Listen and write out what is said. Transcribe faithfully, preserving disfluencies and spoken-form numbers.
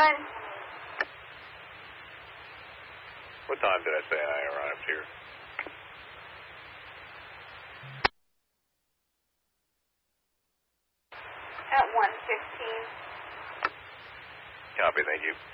one. What time did I say I arrived here? At one fifteen. Copy, thank you.